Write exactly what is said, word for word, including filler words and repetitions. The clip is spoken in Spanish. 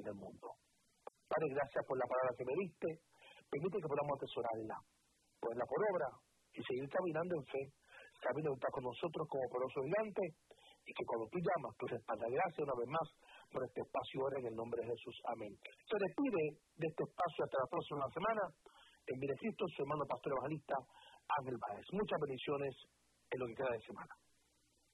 en el mundo. Padre, gracias por la palabra que me diste. Permite que podamos atesorarla, ponerla por obra y seguir caminando en fe, sabiendo que estás con nosotros como poderoso gigante y que cuando tú llamas, tú respaldas. Gracias una vez más por este espacio ahora en el nombre de Jesús. Amén. Se despide de este espacio hasta la próxima semana. En Cristo, su hermano pastor evangelista Ángel Báez. Muchas bendiciones en lo que queda de semana.